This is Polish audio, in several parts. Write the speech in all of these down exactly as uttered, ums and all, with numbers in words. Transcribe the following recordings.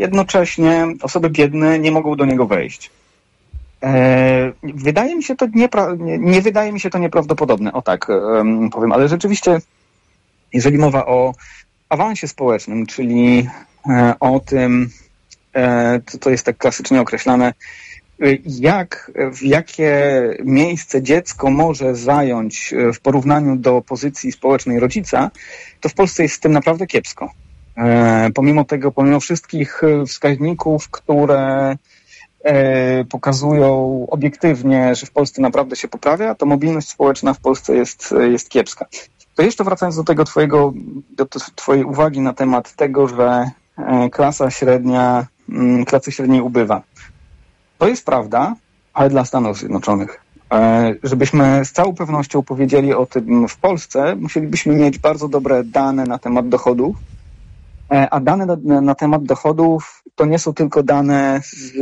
jednocześnie osoby biedne nie mogą do niego wejść. Wydaje mi się to niepra- nie, nie wydaje mi się to nieprawdopodobne, o tak um, powiem, ale rzeczywiście, jeżeli mowa o awansie społecznym, czyli e, o tym, e, to, to jest tak klasycznie określane, jak, w jakie miejsce dziecko może zająć w porównaniu do pozycji społecznej rodzica, to w Polsce jest z tym naprawdę kiepsko. E, pomimo tego, pomimo wszystkich wskaźników, które e, pokazują obiektywnie, że w Polsce naprawdę się poprawia, to mobilność społeczna w Polsce jest, jest kiepska. To jeszcze wracając do tego twojego, do twojej uwagi na temat tego, że klasa średnia, klasy średniej ubywa. To jest prawda, ale dla Stanów Zjednoczonych. Żebyśmy z całą pewnością powiedzieli o tym w Polsce, musielibyśmy mieć bardzo dobre dane na temat dochodów, a dane na, na temat dochodów to nie są tylko dane z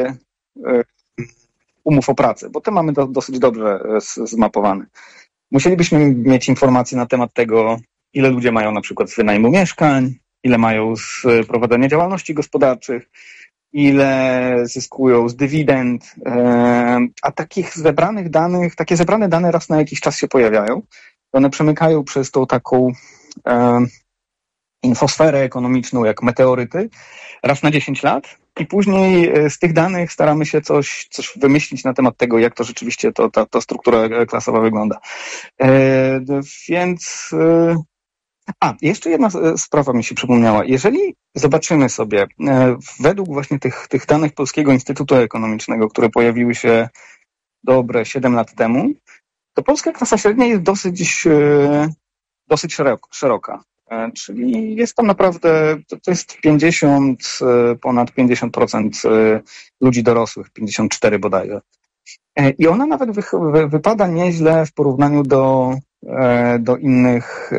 umów o pracę, bo te mamy do, dosyć dobrze zmapowane. Musielibyśmy mieć informacje na temat tego, ile ludzie mają na przykład z wynajmu mieszkań, ile mają z prowadzenia działalności gospodarczych, ile zyskują z dywidend, a takich zebranych danych, takie zebrane dane raz na jakiś czas się pojawiają. One przemykają przez tą taką infosferę ekonomiczną jak meteoryty raz na dziesięć lat i później z tych danych staramy się coś, coś wymyślić na temat tego, jak to rzeczywiście to, ta, ta struktura klasowa wygląda. E, więc... E, a, jeszcze jedna sprawa mi się przypomniała. Jeżeli zobaczymy sobie, e, według właśnie tych, tych danych Polskiego Instytutu Ekonomicznego, które pojawiły się dobre siedem lat temu, to polska klasa średnia jest dosyć, e, dosyć szeroka. Czyli jest tam naprawdę, to jest pięćdziesiąt, ponad pięćdziesiąt procent ludzi dorosłych, pięćdziesiąt cztery bodajże. I ona nawet wy, wy, wypada nieźle w porównaniu do, do, innych,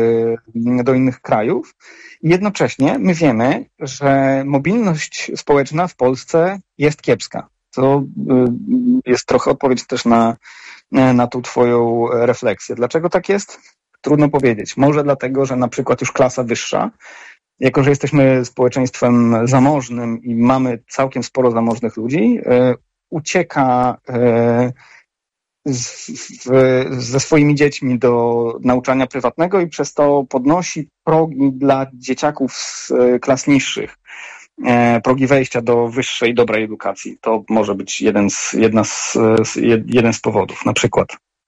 do innych krajów. I jednocześnie my wiemy, że mobilność społeczna w Polsce jest kiepska. To jest trochę odpowiedź też na, na tą twoją refleksję. Dlaczego tak jest? Trudno powiedzieć. Może dlatego, że na przykład już klasa wyższa, jako że jesteśmy społeczeństwem zamożnym i mamy całkiem sporo zamożnych ludzi, e, ucieka e, z, w, ze swoimi dziećmi do nauczania prywatnego i przez to podnosi progi dla dzieciaków z e, klas niższych. E, progi wejścia do wyższej, dobrej edukacji. To może być jeden z, jedna z, z, jeden z powodów, na przykład.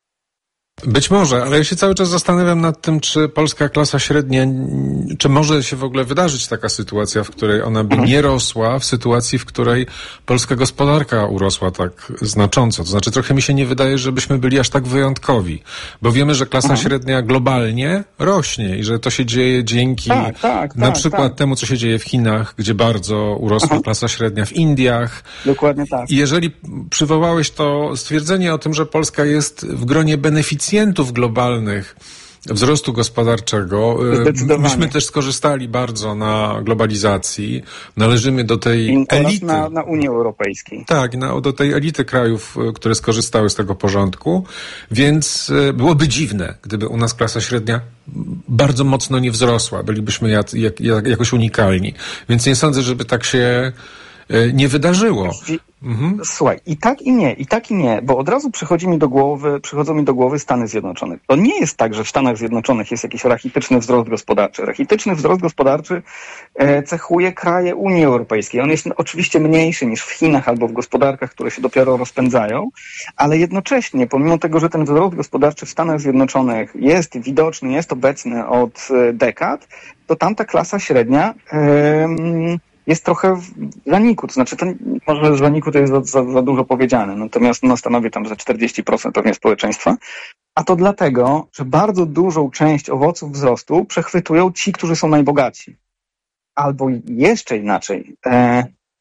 Być może, ale ja się cały czas zastanawiam nad tym, czy polska klasa średnia, czy może się w ogóle wydarzyć taka sytuacja, w której ona by nie rosła w sytuacji, w której polska gospodarka urosła tak znacząco. To znaczy trochę mi się nie wydaje, żebyśmy byli aż tak wyjątkowi, bo wiemy, że klasa Aha. średnia globalnie rośnie i że to się dzieje dzięki tak, tak, na tak, przykład tak. temu, co się dzieje w Chinach, gdzie bardzo urosła Aha. klasa średnia, w Indiach. Dokładnie tak. I jeżeli przywołałeś to stwierdzenie o tym, że Polska jest w gronie beneficjentów globalnych wzrostu gospodarczego. Myśmy też skorzystali bardzo na globalizacji. Należymy do tej elity. Na, na Unii Europejskiej. Tak, na, do tej elity krajów, które skorzystały z tego porządku. Więc byłoby dziwne, gdyby u nas klasa średnia bardzo mocno nie wzrosła. Bylibyśmy jak, jak, jak, jakoś unikalni. Więc nie sądzę, żeby tak się nie wydarzyło. Mhm. Słuchaj, i tak i nie, i tak i nie, bo od razu przychodzi mi do głowy, przychodzą mi do głowy Stany Zjednoczone. To nie jest tak, że w Stanach Zjednoczonych jest jakiś rachityczny wzrost gospodarczy. Rachityczny wzrost gospodarczy e, cechuje kraje Unii Europejskiej. On jest oczywiście mniejszy niż w Chinach albo w gospodarkach, które się dopiero rozpędzają, ale jednocześnie, pomimo tego, że ten wzrost gospodarczy w Stanach Zjednoczonych jest widoczny, jest obecny od dekad, to tamta klasa średnia e, jest trochę w zaniku, to znaczy, to może w zaniku to jest za, za, za dużo powiedziane, natomiast no, stanowi tam za czterdzieści procent pewnie społeczeństwa, a to dlatego, że bardzo dużą część owoców wzrostu przechwytują ci, którzy są najbogatsi. Albo jeszcze inaczej, e,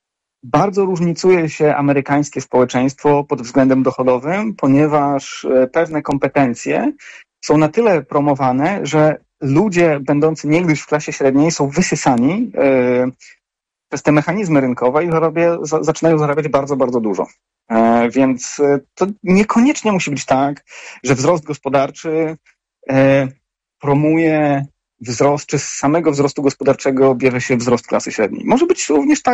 bardzo różnicuje się amerykańskie społeczeństwo pod względem dochodowym, ponieważ e, pewne kompetencje są na tyle promowane, że ludzie będący niegdyś w klasie średniej są wysysani e, przez te mechanizmy rynkowe i zarabia, za, zaczynają zarabiać bardzo, bardzo dużo. E, więc to niekoniecznie musi być tak, że wzrost gospodarczy e, promuje wzrost, czy z samego wzrostu gospodarczego bierze się wzrost klasy średniej. Może być również tak,